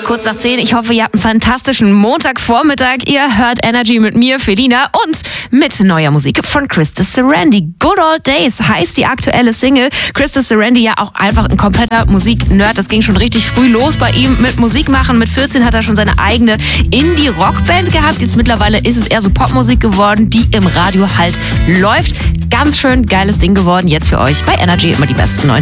Kurz nach 10. Ich hoffe, ihr habt einen fantastischen Montagvormittag. Ihr hört Energy mit mir, Felina, und mit neuer Musik von Krista Serendi. Good Old Days heißt die aktuelle Single. Krista Serendi ja auch einfach ein kompletter Musiknerd. Das ging schon richtig früh los bei ihm mit Musik machen. Mit 14 hat er schon seine eigene Indie-Rockband gehabt. Jetzt mittlerweile ist es eher so Popmusik geworden, die im Radio halt läuft. Ganz schön geiles Ding geworden. Jetzt für euch bei Energy immer die besten neuen